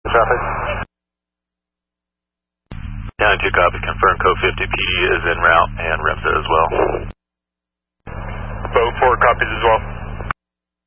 Traffic. County 2 copy. Confirm code 50 PD is en route and REMSA as well. Boat 4 copies as well.